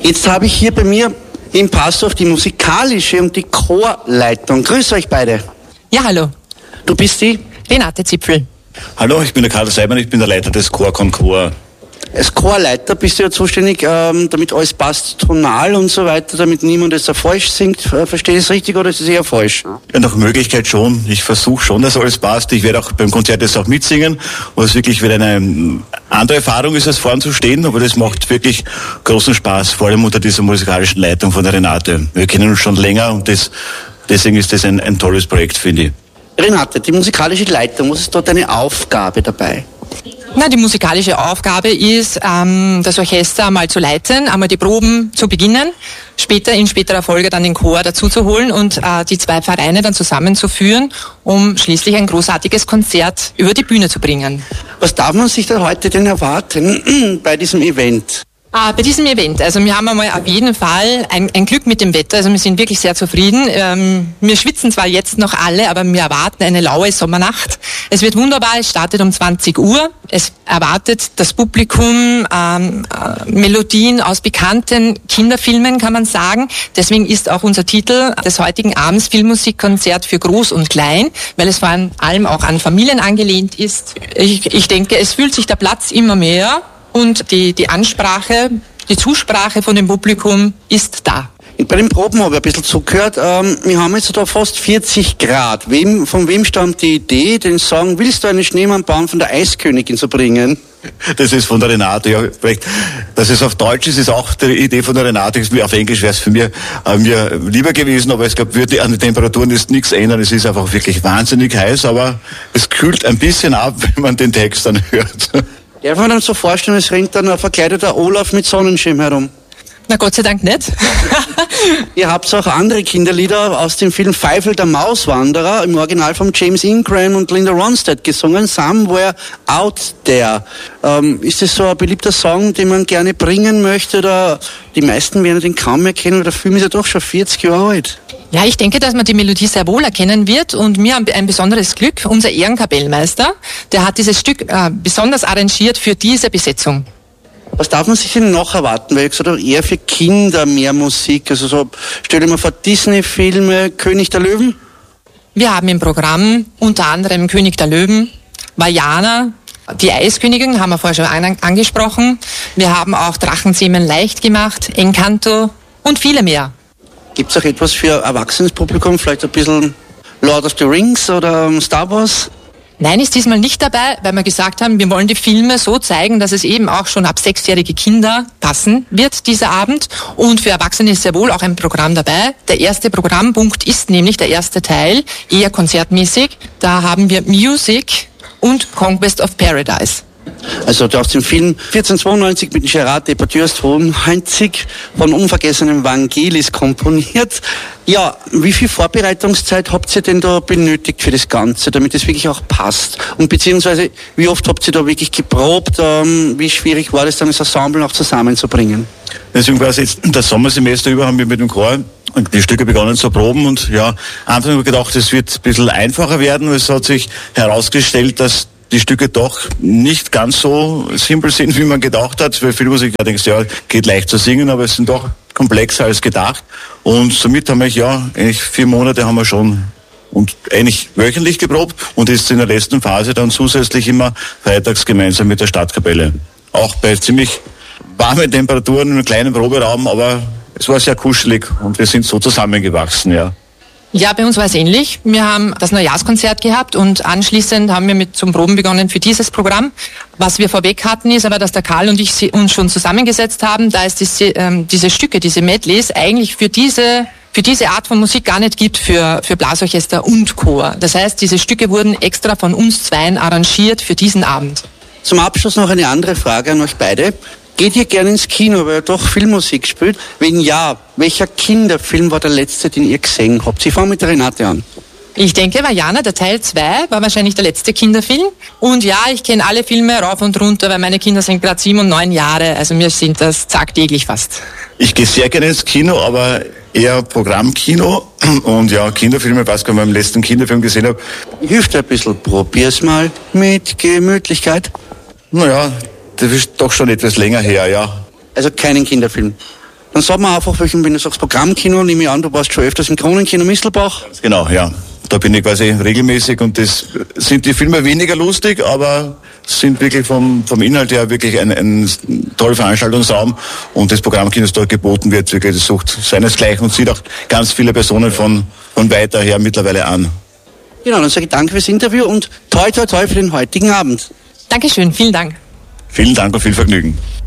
Jetzt habe ich hier bei mir im Passdorf die musikalische und die Chorleitung. Grüß euch beide. Ja, hallo. Du bist die? Renate Zipfel. Hallo, ich bin der Karl Seiber, ich bin der Leiter des Chor Concours. Als Chorleiter bist du ja zuständig, damit alles passt, tonal und so weiter, damit niemand jetzt falsch singt. Verstehe ich es richtig oder ist es eher falsch? Ja, nach Möglichkeit schon. Ich versuche schon, dass alles passt. Ich werde auch beim Konzert jetzt auch mitsingen, was wirklich wieder eine andere Erfahrung ist, als vorn zu stehen, aber das macht wirklich großen Spaß, vor allem unter dieser musikalischen Leitung von der Renate. Wir kennen uns schon länger und deswegen ist das ein tolles Projekt, finde ich. Renate, die musikalische Leitung, was ist dort deine Aufgabe dabei? Na, die musikalische Aufgabe ist, das Orchester einmal zu leiten, einmal die Proben zu beginnen, später in späterer Folge dann den Chor dazu zu holen und die zwei Vereine dann zusammenzuführen, um schließlich ein großartiges Konzert über die Bühne zu bringen. Was darf man sich da heute denn erwarten bei diesem Event? Bei diesem Event, also wir haben einmal auf jeden Fall ein Glück mit dem Wetter, also wir sind wirklich sehr zufrieden. Wir schwitzen zwar jetzt noch alle, aber wir erwarten eine laue Sommernacht. Es wird wunderbar, es startet um 20 Uhr. Es erwartet das Publikum Melodien aus bekannten Kinderfilmen, kann man sagen. Deswegen ist auch unser Titel des heutigen Abends Filmmusikkonzert für Groß und Klein, weil es vor allem auch an Familien angelehnt ist. Ich denke, es fühlt sich der Platz immer mehr. Und die Ansprache, die Zusprache von dem Publikum ist da. Bei den Proben habe ich ein bisschen zugehört. Wir haben jetzt da fast 40 Grad. Von wem stammt die Idee, den Song "Willst du einen Schneemann bauen" von der Eiskönigin zu bringen? Das ist von der Renate, ja. Vielleicht, dass es auf Deutsch ist auch die Idee von der Renate. Auf Englisch wäre es für mir lieber gewesen, aber es gab wirklich an den Temperaturen ist nichts ändern. Es ist einfach wirklich wahnsinnig heiß, aber es kühlt ein bisschen ab, wenn man den Text dann hört. Darf man dann so vorstellen, es rennt dann ein verkleideter Olaf mit Sonnenschirm herum? Na, Gott sei Dank nicht. Ihr habt auch andere Kinderlieder aus dem Film Pfeifel der Mauswanderer, im Original von James Ingram und Linda Ronstadt gesungen, Somewhere Out There. Ist das so ein beliebter Song, den man gerne bringen möchte, oder die meisten werden den kaum mehr kennen, weil der Film ist ja doch schon 40 Jahre alt? Ja, ich denke, dass man die Melodie sehr wohl erkennen wird und wir haben ein besonderes Glück. Unser Ehrenkapellmeister, der hat dieses Stück besonders arrangiert für diese Besetzung. Was darf man sich denn noch erwarten? Weil ich gesagt habe, eher für Kinder mehr Musik. Also so, stell dir mal vor, Disney-Filme, König der Löwen? Wir haben im Programm unter anderem König der Löwen, Vajana, die Eiskönigin, haben wir vorher schon angesprochen. Wir haben auch Drachenzähmen leicht gemacht, Encanto und viele mehr. Gibt es auch etwas für erwachsenes Publikum? Vielleicht ein bisschen Lord of the Rings oder Star Wars? Nein, ist diesmal nicht dabei, weil wir gesagt haben, wir wollen die Filme so zeigen, dass es eben auch schon ab 6-jährige Kinder passen wird, dieser Abend. Und für Erwachsene ist sehr wohl auch ein Programm dabei. Der erste Programmpunkt ist nämlich der erste Teil, eher konzertmäßig. Da haben wir Music und Conquest of Paradise. Also aus dem Film 1492 mit Gerard Depardieu 92 von unvergessenem Vangelis komponiert. Ja, wie viel Vorbereitungszeit habt ihr denn da benötigt für das Ganze, damit es wirklich auch passt? Und beziehungsweise, wie oft habt ihr da wirklich geprobt? Wie schwierig war das dann, das Ensemble noch zusammenzubringen? Deswegen war es jetzt das Sommersemester über, haben wir mit dem Chor die Stücke begonnen zu proben und ja, Anfang haben wir gedacht, es wird ein bisschen einfacher werden. Es hat sich herausgestellt, dass die Stücke doch nicht ganz so simpel sind, wie man gedacht hat. Für Filmmusik, ja, denkst du, ja, geht leicht zu singen, aber es sind doch komplexer als gedacht. Und somit haben wir, ja, eigentlich 4 Monate haben wir schon und eigentlich wöchentlich geprobt und ist in der letzten Phase dann zusätzlich immer freitags gemeinsam mit der Stadtkapelle. Auch bei ziemlich warmen Temperaturen in einem kleinen Proberaum, aber es war sehr kuschelig und wir sind so zusammengewachsen, ja. Ja, bei uns war es ähnlich. Wir haben das Neujahrskonzert gehabt und anschließend haben wir mit zum Proben begonnen für dieses Programm. Was wir vorweg hatten, ist aber, dass der Karl und ich uns schon zusammengesetzt haben, da es diese Stücke, diese Medleys eigentlich für diese Art von Musik gar nicht gibt für Blasorchester und Chor. Das heißt, diese Stücke wurden extra von uns zweien arrangiert für diesen Abend. Zum Abschluss noch eine andere Frage an euch beide. Geht ihr gerne ins Kino, weil ihr doch Filmmusik spielt? Wenn ja, welcher Kinderfilm war der letzte, den ihr gesehen habt? Ich fange mit der Renate an. Ich denke, Vajana, der Teil 2, war wahrscheinlich der letzte Kinderfilm. Und ja, ich kenne alle Filme rauf und runter, weil meine Kinder sind gerade 7 und 9 Jahre. Also mir sind das tagtäglich fast. Ich gehe sehr gerne ins Kino, aber eher Programmkino. Und ja, Kinderfilme, was ich beim letzten Kinderfilm gesehen habe. Hilft ein bisschen, probier's mal mit Gemütlichkeit. Naja, das ist doch schon etwas länger her, ja. Also keinen Kinderfilm? Dann sagen wir einfach, wenn du sagst Programmkino, nehme ich an, du warst schon öfters im Kronenkino Mistelbach. Genau, ja. Da bin ich quasi regelmäßig und das sind die Filme weniger lustig, aber sind wirklich vom Inhalt her wirklich ein toller Veranstaltungsraum und das Programmkino, das dort geboten wird, wirklich, das sucht seinesgleichen und sieht auch ganz viele Personen von weiter her mittlerweile an. Genau, dann sage ich danke fürs Interview und toi toi toi für den heutigen Abend. Dankeschön, vielen Dank. Vielen Dank und viel Vergnügen.